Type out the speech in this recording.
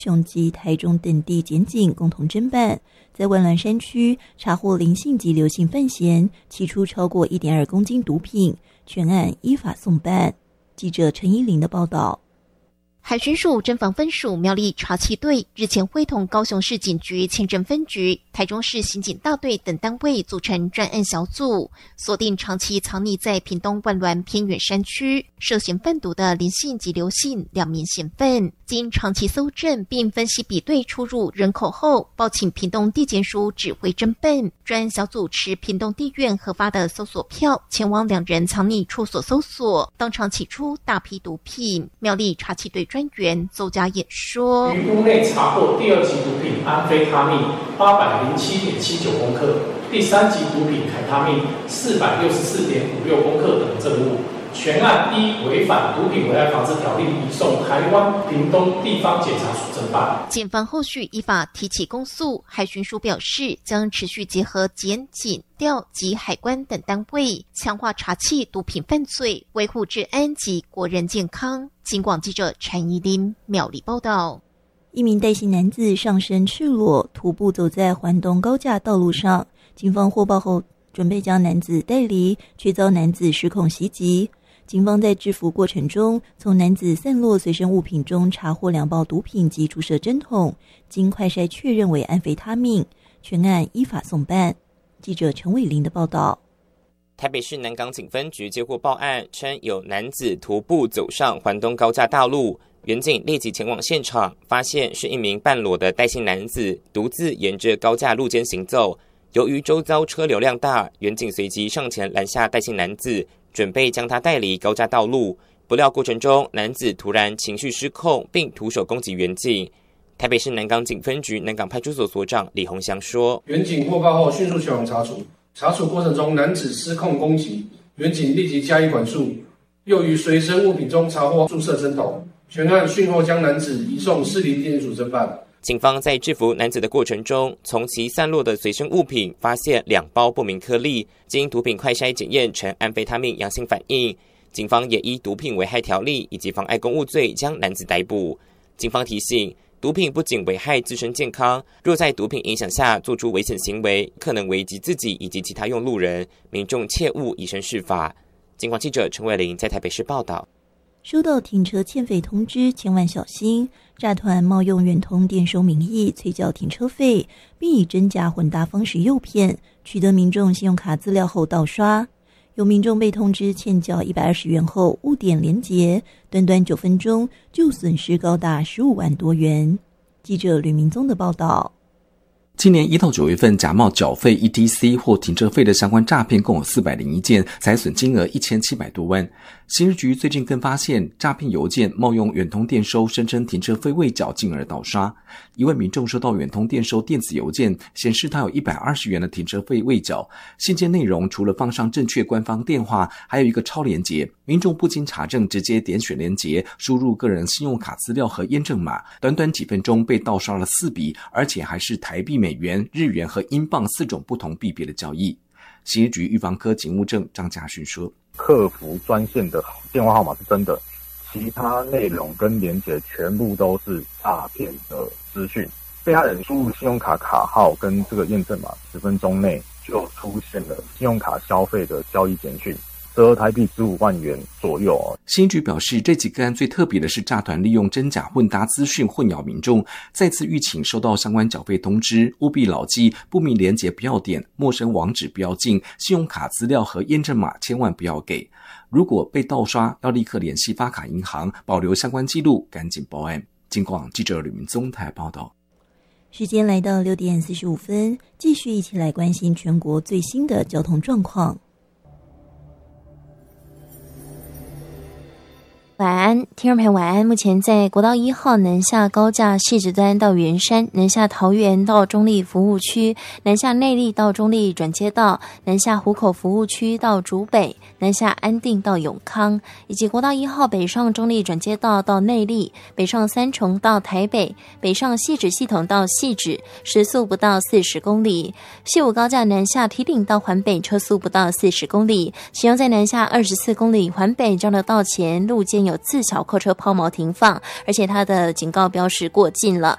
雄及台中等地检警共同侦办，在万峦山区查获林姓及刘姓犯嫌，起出超过 1.2 公斤毒品，全案依法送办。记者陈依玲的报道。 海巡署侦防分署苗栗查缉队日前会同高雄市警局前镇分局、台中市刑警大队等单位组成专案小组，锁定长期藏匿在屏东万峦偏远山区涉嫌贩毒的林姓及刘姓2名嫌犯。经长期搜证并分析比对出入人口后，报请屏东地检署指挥侦办。专案小组持屏东地院核发的搜索票，前往2人藏匿处所搜索，当场起出大批毒品。苗栗查缉队专员邹家衍说， 于屋内查获第2级毒品安非他命807.79公克，第3级毒品凯他命464.56公克等证物。全案依违反毒品危害防治条例移送台湾屏东地方检察署侦办。 检方后续依法提起公诉。海巡署表示，将持续结合检、警、调及海关等单位，强化查缉毒品犯罪，维护治安及国人健康。警广记者陈怡琳苗栗报道。 一名戴姓男子上身赤裸，徒步走在环东高架道路上，警方获报后准备将男子带离，却遭男子失控袭击。警方在制服过程中，从男子散落随身物品中查获2包毒品及注射针筒，经快筛确认为安非他命，全案依法送办。记者陈伟玲的报道。 台北市南港警分局接获报案，称有男子徒步走上环东高架道路，员警立即前往现场，发现是一名半裸的戴姓男子独自沿着高架路间行走。由于周遭车流量大，员警随即上前拦下戴姓男子，准备将他带离高架道路，不料过程中男子突然情绪失控，并徒手攻击员警。台北市南港警分局南港派出所所长李鸿祥说， 员警获报后迅速前往查处，查处过程中男子失控攻击，员警立即加以管束，又于随身物品中查获注射针筒，全案讯后将男子移送士林地检署侦办。 警方在制服男子的过程中，从其散落的随身物品发现2包不明颗粒，经毒品快筛检验呈安非他命阳性反应。警方也依毒品危害条例以及妨碍公务罪将男子逮捕。警方提醒，毒品不仅危害自身健康，若在毒品影响下做出危险行为，可能危及自己以及其他用路人，民众切勿以身试法。警广记者陈伟玲在台北市报道。 收到停车欠费通知，千万小心！诈团冒用远通电收名义催缴停车费，并以真假混搭方式诱骗，取得民众信用卡资料后盗刷。有民众被通知欠缴120元后误点连结，短短9分钟就损失高达15万多元。记者吕明宗的报道。 今年1到9月份假冒缴费 ETC 或停车费的相关诈骗共有401件，财损金额1700多万。刑事局最近更发现诈骗邮件冒用远通电收，声称停车费未缴，进而盗刷。一位民众收到远通电收电子邮件，显示他有120元的停车费未缴。信件内容除了放上正确官方电话，还有一个超连结。民众不经查证，直接点选连结，输入个人信用卡资料和验证码，短短几分钟被盗刷了4笔，而且还是台币、美元、日元和英镑4种不同币别的交易。刑事局预防科警务证张家勋说， 客服专线的电话号码是真的，其他内容跟连结全部都是诈骗的资讯。被害人输入信用卡卡号跟这个验证码10分钟内就出现了信用卡消费的交易简讯，折台币15万元左右。 刑局表示，这几个案最特别的是诈团利用真假混搭资讯混淆民众，再次吁请收到相关缴费通知，务必牢记不明连结不要点，陌生网址不要进，信用卡资料和验证码千万不要给。如果被盗刷，要立刻联系发卡银行，保留相关记录，赶紧报案。警广记者吕明宗台报道。 时间来到6点45分，继续一起来关心全国最新的交通状况。 晚安，听众朋友晚安。目前在国道1号南下高架汐止端到圆山，南下桃园到中立服务区，南下内壢到中立转接道，南下湖口服务区到竹北，南下安定到永康，以及国道1号北上中立转接道到内壢，北上三重到台北，北上汐止系统到汐止，时速不到40公里。西武高架南下堤顶到环北，车速不到40公里。其中在南下24公里环北交流道前路肩有自小客车抛锚停放，而且它的警告标识过近了。